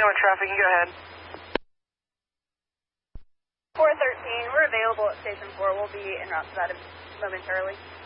on traffic, you can go ahead. 413, we're available at Station 4. We'll be en route to that momentarily.